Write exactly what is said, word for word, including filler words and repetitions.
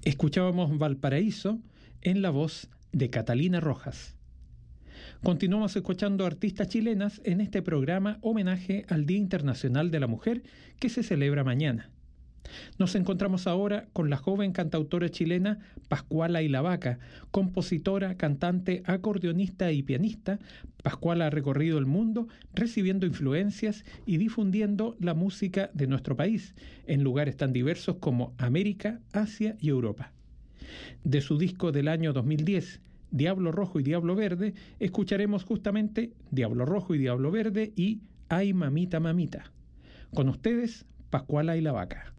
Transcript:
Escuchábamos Valparaíso en la voz de Catalina Rojas. Continuamos escuchando artistas chilenas en este programa homenaje al Día Internacional de la Mujer que se celebra mañana. Nos encontramos ahora con la joven cantautora chilena Pascuala y la Vaca, compositora, cantante, acordeonista y pianista. Pascuala ha recorrido el mundo recibiendo influencias y difundiendo la música de nuestro país en lugares tan diversos como América, Asia y Europa. De su disco del año dos mil diez, Diablo Rojo y Diablo Verde, escucharemos justamente Diablo Rojo y Diablo Verde y Ay Mamita Mamita. Con ustedes, Pascuala y la Vaca.